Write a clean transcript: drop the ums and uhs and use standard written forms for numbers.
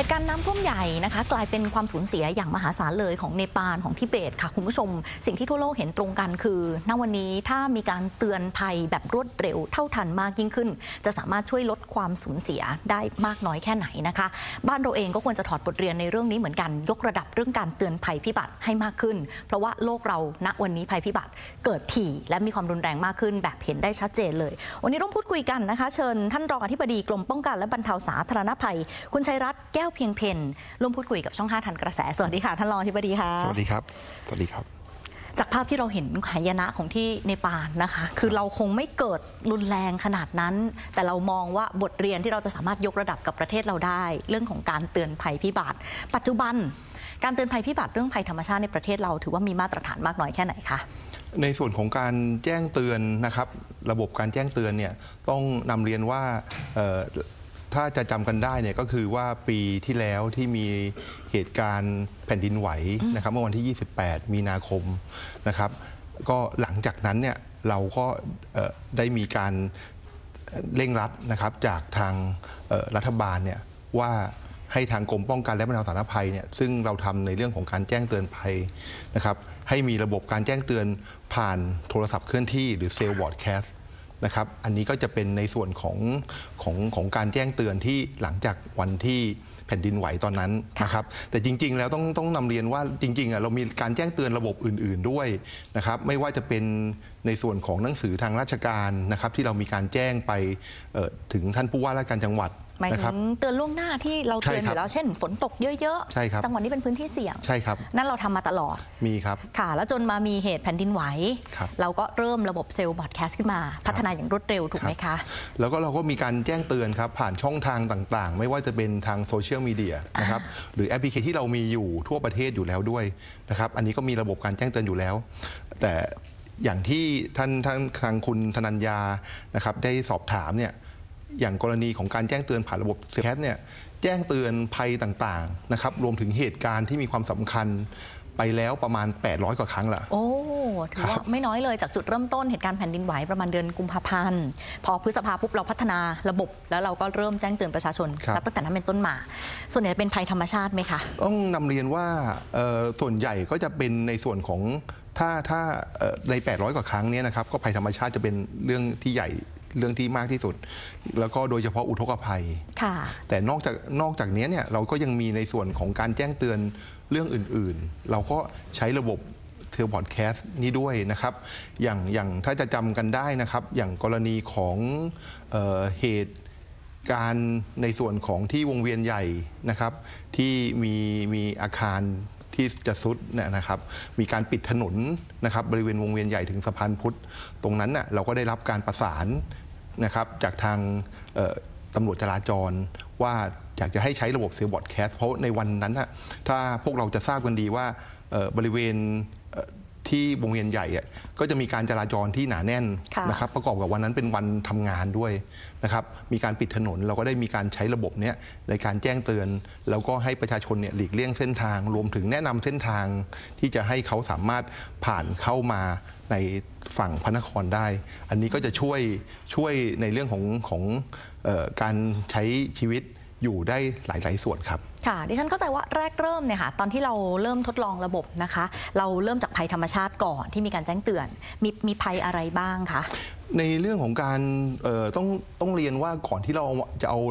ตุการณ์น้ำท่วมใหญ่นะคะกลายเป็นความสูญเสียอย่างมหาศาลเลยของเนปาลของทิเบตค่ะคุณผู้ชมสิ่งที่ทั่วโลกเห็นตรงกันคือณวันนี้ถ้ามีการเตือนภัยแบบรวดเร็วเท่าทันมากยิ่งขึ้นจะสามารถช่วยลดความสูญเสียได้มากน้อยแค่ไหนนะคะบ้านเราเองก็ควรจะถอดบทเรียนในเรื่องนี้เหมือนกันยกระดับเรื่องการเตือนภัยพิบัติให้มากขึ้นเพราะว่าโลกเราณวันนี้ภัยพิบัติเกิดถี่และมีความรุนแรงมากขึ้นแบบเห็นได้ชัดเจนเลยวันนี้ร่วมพูดคุยกันนะคะเชิญท่านรองอธิบดีกรมป้องกันและบรรเทาสาธารณภัยคุณชัยรัตน์แก้วเพียงเพ็ญร่วมพูดคุยกับช่อง5ทันกระแสสวัสดีค่ะท่านรองอธิบดีค่ะสวัสดีครับสวัสดีครับจากภาพที่เราเห็นหายนะของที่เนปาลนะคะคือเราคงไม่เกิดรุนแรงขนาดนั้นแต่เรามองว่าบทเรียนที่เราจะสามารถยกระดับกับประเทศเราได้เรื่องของการเตือนภัยพิบัติปัจจุบันการเตือนภัยพิบัติเรื่องภัยธรรมชาติในประเทศเราถือว่ามีมาตรฐานมากน้อยแค่ไหนคะในส่วนของการแจ้งเตือนนะครับระบบการแจ้งเตือนเนี่ยต้องนำเรียนว่าถ้าจะจำกันได้เนี่ยก็คือว่าปีที่แล้วที่มีเหตุการณ์แผ่นดินไหวนะครับเมื่อวันที่28มีนาคมนะครับก็หลังจากนั้นเนี่ยเราก็ได้มีการเร่งรัดนะครับจากทางรัฐบาลเนี่ยว่าให้ทางกรมป้องกันและบรรเทาสาธารณภัยเนี่ยซึ่งเราทำในเรื่องของการแจ้งเตือนภัยนะครับให้มีระบบการแจ้งเตือนผ่านโทรศัพท์เคลื่อนที่หรือเซลล์บอร์ดแคสต์นะครับอันนี้ก็จะเป็นในส่วนของการแจ้งเตือนที่หลังจากวันที่แผ่นดินไหวตอนนั้นนะครับแต่จริงๆแล้วต้องนำเรียนว่าจริงๆเรามีการแจ้งเตือนระบบอื่นๆด้วยนะครับไม่ว่าจะเป็นในส่วนของหนังสือทางราชการนะครับที่เรามีการแจ้งไปถึงท่านผู้ว่าราชการจังหวัดหมายถึงเตือนล่วงหน้าที่เราเตือนอยู่แล้วเช่นฝนตกเยอะๆจังหวัดนี้เป็นพื้นที่เสี่ยงใช่ครับนั่นเราทำมาตลอดมีครับค่ะแล้วจนมามีเหตุแผ่นดินไหวเราก็เริ่มระบบเซลล์บอร์ดแคสต์ขึ้นมาพัฒนาอย่างรวดเร็วถูกไหมคะแล้วก็เราก็มีการแจ้งเตือนครับผ่านช่องทางต่างๆไม่ว่าจะเป็นทางโซเชียลมีเดียนะครับหรือแอปพลิเคชันที่เรามีอยู่ทั่วประเทศอยู่แล้วด้วยนะครับอันนี้ก็มีระบบการแจ้งเตือนอยู่แล้วแต่อย่างที่ท่านทางคุณธนัญญานะครับได้สอบถามเนี่ยอย่างกรณีของการแจ้งเตือนผ่านระบบเซลล์แคสเนี่ยแจ้งเตือนภัยต่างๆนะครับรวมถึงเหตุการณ์ที่มีความสำคัญไปแล้วประมาณ800กว่าครั้งละโอ้ถือว่าไม่น้อยเลยจากจุดเริ่มต้นเหตุการณ์แผ่นดินไหวประมาณเดือนกุมภาพันธ์พอพฤษภาปุ๊บเราพัฒนาระบบแล้วเราก็เริ่มแจ้งเตือนประชาชนนับตั้งแต่นั้นเป็นต้นมาส่วนใหญ่เป็นภัยธรรมชาติไหมคะต้องนำเรียนว่าส่วนใหญ่ก็จะเป็นในส่วนของถ้าใน800กว่าครั้งนี้นะครับก็ภัยธรรมชาติจะเป็นเรื่องที่ใหญ่เรื่องที่มากที่สุดแล้วก็โดยเฉพาะอุทกภัยแต่นอกจากนี้เนี่ยเราก็ยังมีในส่วนของการแจ้งเตือนเรื่องอื่นๆเราก็ใช้ระบบเทเลพอดแคสต์นี้ด้วยนะครับอย่างถ้าจะจำกันได้นะครับอย่างกรณีของเหตุการณ์ในส่วนของที่วงเวียนใหญ่นะครับที่มีอาคารที่จะซุดนะครับมีการปิดถนนนะครับบริเวณวงเวียนใหญ่ถึงสะพานพุทธตรงนั้นน่ะเราก็ได้รับการประสานนะครับจากทางตำรวจจราจรว่าอยากจะให้ใช้ระบบเซลล์บอร์ดแคสต์เพราะในวันนั้นน่ะถ้าพวกเราจะทราบกันดีว่าบริเวณที่วงเวียนใหญ่ก็จะมีการจราจรที่หนาแน่นนะครับประกอบกับวันนั้นเป็นวันทำงานด้วยนะครับมีการปิดถนนเราก็ได้มีการใช้ระบบนี้ในการแจ้งเตือนแล้วก็ให้ประชาชนเนี่ยหลีกเลี่ยงเส้นทางรวมถึงแนะนำเส้นทางที่จะให้เขาสามารถผ่านเข้ามาในฝั่งพระนครได้อันนี้ก็จะช่วยในเรื่องของการใช้ชีวิตอยู่ได้หลายส่วนครับค่ะดิฉันเข้าใจว่าแรกเริ่มเนี่ยค่ะตอนที่เราเริ่มทดลองระบบนะคะเราเริ่มจากภัยธรรมชาติก่อนที่มีการแจ้งเตือนมีภัยอะไรบ้างคะในเรื่องของการต้องเรียนว่าก่อนที่เราจะเอา